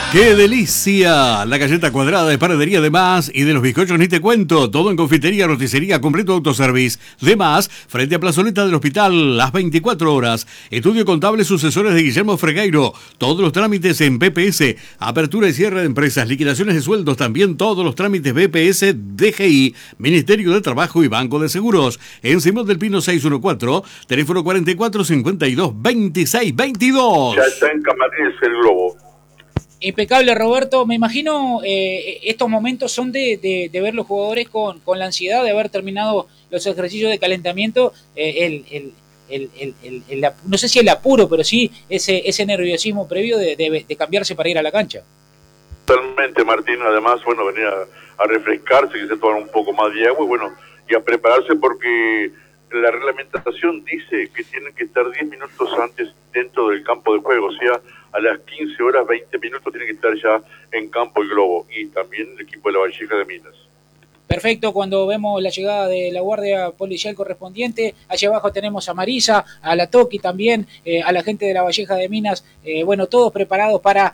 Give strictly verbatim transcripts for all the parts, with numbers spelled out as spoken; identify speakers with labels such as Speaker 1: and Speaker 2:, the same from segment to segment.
Speaker 1: ¡Qué delicia! La galleta cuadrada de Panadería de Más y de los bizcochos ni te cuento. Todo en confitería, roticería, completo autoservice. De Más, frente a Plazoleta del Hospital, las veinticuatro horas. Estudio contable sucesores de Guillermo Fregueiro. Todos los trámites en B P S. Apertura y cierre de empresas, liquidaciones de sueldos. También todos los trámites B P S, D G I, Ministerio de Trabajo y Banco de Seguros. En Simón del Pino seiscientos catorce, teléfono cuarenta y cuatro cincuenta y dos veintiséis veintidós.
Speaker 2: Ya está en Camarines el globo.
Speaker 3: Impecable, Roberto. Me imagino eh, estos momentos son de, de, de ver los jugadores con, con la ansiedad de haber terminado los ejercicios de calentamiento, eh, el, el, el, el, el, el, el, no sé si el apuro, pero sí ese, ese nerviosismo previo de, de, de cambiarse para ir a la cancha.
Speaker 2: Totalmente, Martín. Además, bueno, venir a, a refrescarse, que se toman un poco más de agua, y bueno, y a prepararse porque la reglamentación dice que tienen que estar diez minutos antes dentro del campo de juego, o sea, a las quince horas, veinte minutos tiene que estar ya en campo y globo, y también el equipo de la Valleja de Minas.
Speaker 3: Perfecto, cuando vemos la llegada de la guardia policial correspondiente, allá abajo tenemos a Marisa, a la Toqui también, eh, a la gente de la Valleja de Minas, eh, bueno, todos preparados para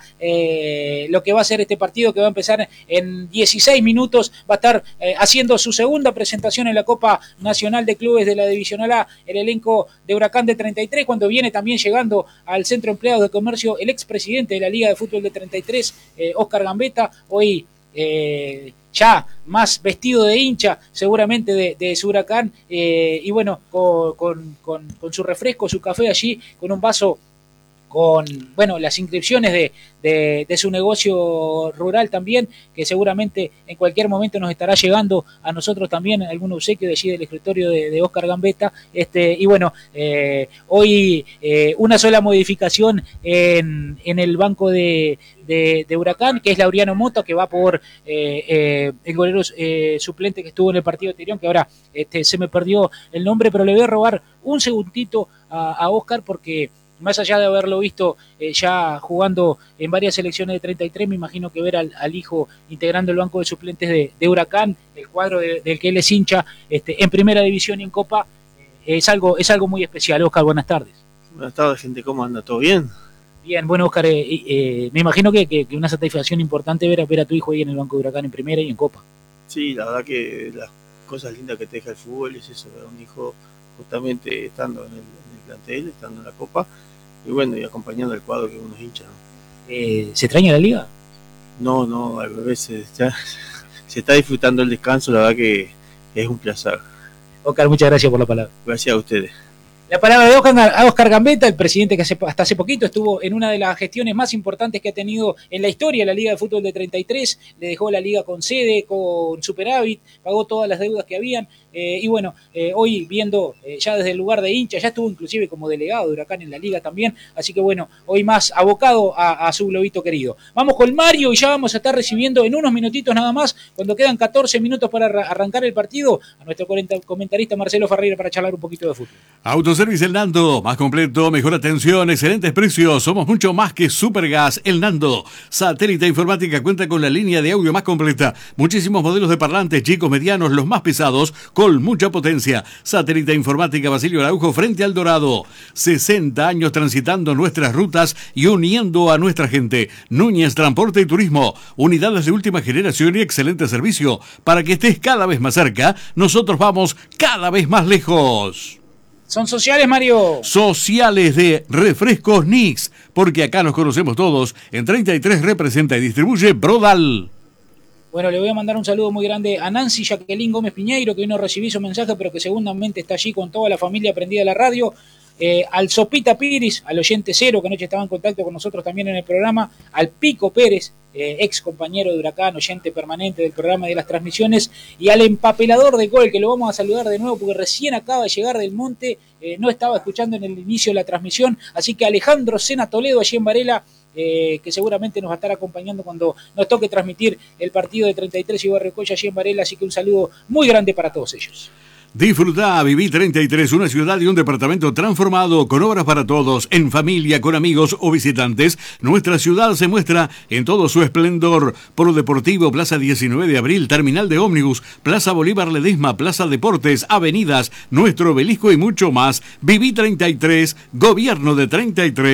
Speaker 3: eh, lo que va a ser este partido, que va a empezar en dieciséis minutos, va a estar eh, haciendo su segunda presentación en la Copa Nacional de Clubes de la Divisional A, el elenco de Huracán de treinta y tres, cuando viene también llegando al Centro de Empleados de Comercio el expresidente de la Liga de Fútbol de treinta y tres, eh, Oscar Gambetta, hoy eh, ya más vestido de hincha seguramente de, de su Huracán, eh, y bueno, con, con, con, con su refresco, su café allí, con un vaso con, bueno, las inscripciones de, de, de su negocio rural también, que seguramente en cualquier momento nos estará llegando a nosotros también algún obsequio de allí del escritorio de, de Oscar Gambetta, este, y bueno, eh, hoy eh, una sola modificación en, en el banco de, de, de Huracán, que es Laureano Mota, que va por eh, eh, el golero eh, suplente que estuvo en el partido anterior, que ahora este, se me perdió el nombre, pero le voy a robar un segundito a, a Oscar, porque más allá de haberlo visto eh, ya jugando en varias selecciones de treinta y tres, me imagino que ver al, al hijo integrando el banco de suplentes de, de Huracán, el cuadro de, del que él es hincha, este, en primera división y en Copa, eh, es algo es algo muy especial. Oscar, buenas tardes.
Speaker 4: Buenas tardes, gente, ¿cómo anda? ¿Todo bien?
Speaker 3: Bien, bueno, Oscar, eh, eh, me imagino que, que, que una satisfacción importante ver a, ver a tu hijo ahí en el banco de Huracán en primera y en Copa.
Speaker 4: Sí, la verdad que las cosas lindas que te deja el fútbol es eso, ver a un hijo justamente estando en el, en el plantel, estando en la Copa, y bueno, y acompañando el cuadro que uno es hincha, ¿no?
Speaker 3: Eh, ¿Se extraña la liga?
Speaker 4: No, no, al revés, ya, se está disfrutando el descanso, la verdad que es un placer.
Speaker 3: Oscar, muchas gracias por la palabra.
Speaker 4: Gracias a ustedes.
Speaker 3: La palabra de Oscar, a Oscar Gambetta, el presidente que hace, hasta hace poquito estuvo en una de las gestiones más importantes que ha tenido en la historia de la Liga de Fútbol de treinta y tres, le dejó la liga con sede, con superávit, pagó todas las deudas que habían, eh, y bueno, eh, hoy viendo eh, ya desde el lugar de hincha, ya estuvo inclusive como delegado de Huracán en la liga también, así que bueno, hoy más abocado a, a su globito querido. Vamos con Mario y ya vamos a estar recibiendo en unos minutitos nada más, cuando quedan catorce minutos para arrancar el partido, a nuestro comentarista Marcelo Ferreira para charlar un poquito de fútbol.
Speaker 1: Autoservice El Nando, más completo, mejor atención, excelentes precios, somos mucho más que Supergas El Nando. Satélite Informática cuenta con la línea de audio más completa, muchísimos modelos de parlantes, chicos, medianos, los más pesados, con mucha potencia. Satélite Informática Basilio Araujo frente al Dorado, sesenta años transitando nuestras rutas y uniendo a nuestra gente. Núñez Transporte y Turismo, unidades de última generación y excelente servicio. Para que estés cada vez más cerca, nosotros vamos cada vez más lejos.
Speaker 3: ¿Son sociales, Mario?
Speaker 1: Sociales de Refrescos Nix, porque acá nos conocemos todos. En treinta y tres representa y distribuye Brodal.
Speaker 3: Bueno, le voy a mandar un saludo muy grande a Nancy Jacqueline Gómez Piñeiro, que hoy no recibí su mensaje, pero que segundamente está allí con toda la familia prendida a la radio. Eh, al Sopita Piris, al oyente Cero, que anoche estaba en contacto con nosotros también en el programa, al Pico Pérez, eh, ex compañero de Huracán, oyente permanente del programa y de las transmisiones, y al empapelador de gol, que lo vamos a saludar de nuevo porque recién acaba de llegar del monte, eh, no estaba escuchando en el inicio de la transmisión, así que Alejandro Sena Toledo allí en Varela, eh, que seguramente nos va a estar acompañando cuando nos toque transmitir el partido de treinta y tres y Barrio-Coya allí en Varela, así que un saludo muy grande para todos ellos.
Speaker 1: Disfruta Viví treinta y tres, una ciudad y un departamento transformado con obras para todos, en familia, con amigos o visitantes. Nuestra ciudad se muestra en todo su esplendor. Polo Deportivo, Plaza diecinueve de abril, Terminal de Ómnibus, Plaza Bolívar Ledesma, Plaza Deportes, Avenidas, nuestro obelisco y mucho más. Viví treinta y tres, Gobierno de treinta y tres.